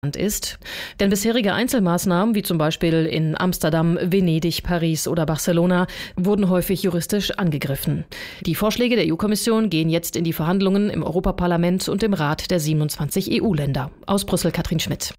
ist. Denn bisherige Einzelmaßnahmen, wie zum Beispiel in Amsterdam, Venedig, Paris oder Barcelona, wurden häufig juristisch angegriffen. Die Vorschläge der EU-Kommission gehen jetzt in die Verhandlungen im Europaparlament und im Rat der 27 EU-Länder. Aus Brüssel Katrin Schmidt.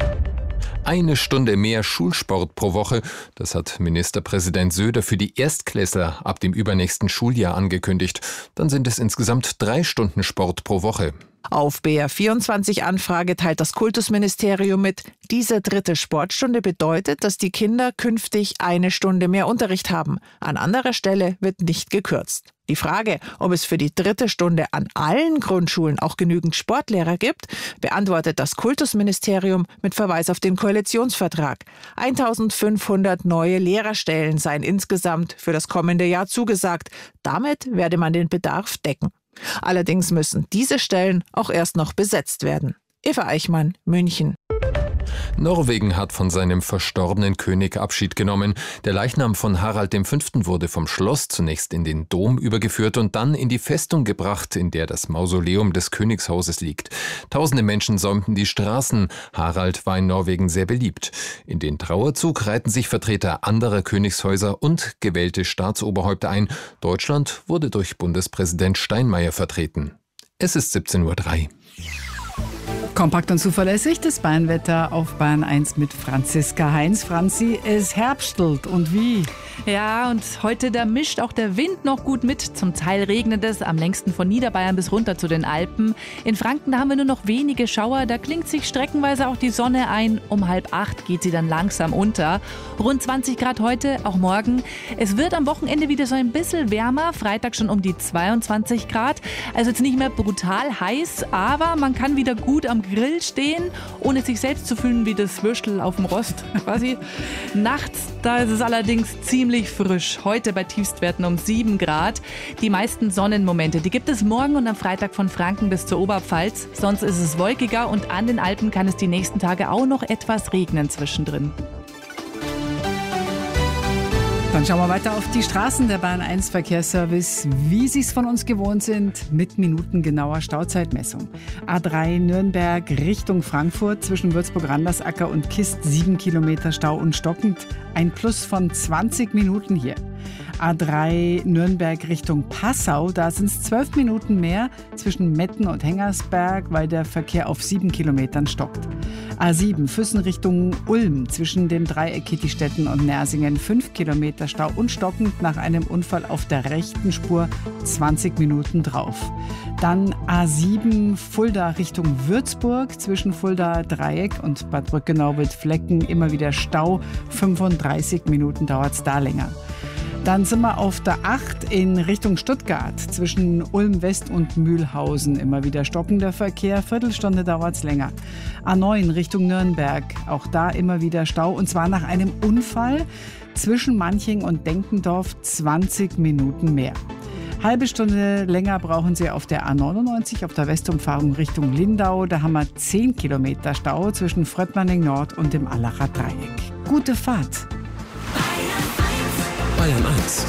1 Stunde mehr Schulsport pro Woche, das hat Ministerpräsident Söder für die Erstklässler ab dem übernächsten Schuljahr angekündigt. Dann sind es insgesamt 3 Stunden Sport pro Woche. Auf BR24-Anfrage teilt das Kultusministerium mit, diese 3. Sportstunde bedeutet, dass die Kinder künftig 1 Stunde mehr Unterricht haben. An anderer Stelle wird nicht gekürzt. Die Frage, ob es für die 3. Stunde an allen Grundschulen auch genügend Sportlehrer gibt, beantwortet das Kultusministerium mit Verweis auf den Koalitionsvertrag. 1500 neue Lehrerstellen seien insgesamt für das kommende Jahr zugesagt. Damit werde man den Bedarf decken. Allerdings müssen diese Stellen auch erst noch besetzt werden. Eva Eichmann, München. Norwegen hat von seinem verstorbenen König Abschied genommen. Der Leichnam von Harald V. wurde vom Schloss zunächst in den Dom übergeführt und dann in die Festung gebracht, in der das Mausoleum des Königshauses liegt. Tausende Menschen säumten die Straßen. Harald war in Norwegen sehr beliebt. In den Trauerzug reihten sich Vertreter anderer Königshäuser und gewählte Staatsoberhäupter ein. Deutschland wurde durch Bundespräsident Steinmeier vertreten. Es ist 17:03 Uhr. Kompakt und zuverlässig das Bayernwetter auf Bayern 1 mit Franziska Heinz. Franzi, es herbstelt und wie? Ja, und heute, da mischt auch der Wind noch gut mit. Zum Teil regnet es am längsten von Niederbayern bis runter zu den Alpen. In Franken, da haben wir nur noch wenige Schauer. Da klingt sich streckenweise auch die Sonne ein. Um 7:30 geht sie dann langsam unter. Rund 20 Grad heute, auch morgen. Es wird am Wochenende wieder so ein bisschen wärmer. Freitag schon um die 22 Grad. Also jetzt nicht mehr brutal heiß, aber man kann wieder gut am Grill stehen, ohne sich selbst zu fühlen wie das Würstel auf dem Rost. Quasi. Nachts, da ist es allerdings ziemlich frisch. Heute bei Tiefstwerten um 7 Grad. Die meisten Sonnenmomente, die gibt es morgen und am Freitag von Franken bis zur Oberpfalz. Sonst ist es wolkiger und an den Alpen kann es die nächsten Tage auch noch etwas regnen zwischendrin. Dann schauen wir weiter auf die Straßen der Bayern 1 Verkehrsservice, wie Sie es von uns gewohnt sind, mit minutengenauer Stauzeitmessung. A3 Nürnberg Richtung Frankfurt zwischen Würzburg-Randersacker und Kist 7 Kilometer Stau und stockend. Ein Plus von 20 Minuten hier. A3 Nürnberg Richtung Passau, da sind es 12 Minuten mehr zwischen Metten und Hengersberg, weil der Verkehr auf 7 Kilometern stockt. A7 Füssen Richtung Ulm zwischen dem Dreieck Kittistetten und Nersingen 5 Kilometer Stau und stockend nach einem Unfall auf der rechten Spur 20 Minuten drauf. Dann A7 Fulda Richtung Würzburg zwischen Fulda Dreieck und Bad Brückenau-Flecken immer wieder Stau, 35 Minuten dauert es da länger. Dann sind wir auf der 8 in Richtung Stuttgart, zwischen Ulm West und Mühlhausen. Immer wieder stockender Verkehr, Viertelstunde dauert es länger. A9 Richtung Nürnberg, auch da immer wieder Stau. Und zwar nach einem Unfall zwischen Manching und Denkendorf 20 Minuten mehr. Halbe Stunde länger brauchen Sie auf der A99, auf der Westumfahrung Richtung Lindau. Da haben wir 10 Kilometer Stau zwischen Fröttmanning Nord und dem Allacher Dreieck. Gute Fahrt! Bayern 1.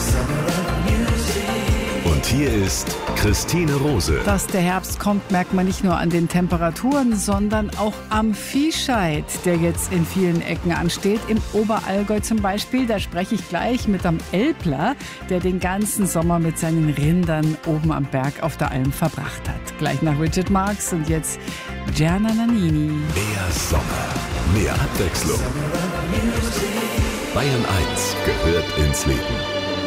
Und hier ist Christine Rose. Dass der Herbst kommt, merkt man nicht nur an den Temperaturen, sondern auch am Viehscheid, der jetzt in vielen Ecken ansteht. Im Oberallgäu zum Beispiel, da spreche ich gleich mit dem Elbler, der den ganzen Sommer mit seinen Rindern oben am Berg auf der Alm verbracht hat. Gleich nach Richard Marx und jetzt Gianna Nannini. Mehr Sommer, mehr Abwechslung. Bayern 1 gehört ins Leben.